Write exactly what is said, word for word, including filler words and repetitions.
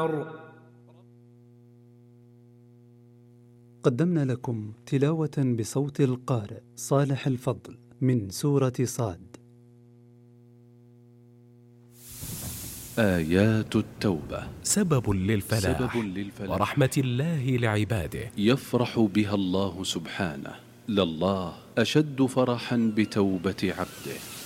قدمنا لكم تلاوة بصوت القارئ صالح الفضل من سورة صاد. آيات التوبة سبب للفلاح, سبب للفلاح ورحمة الله لعباده. يفرح بها الله سبحانه، لله أشد فرحا بتوبة عبده.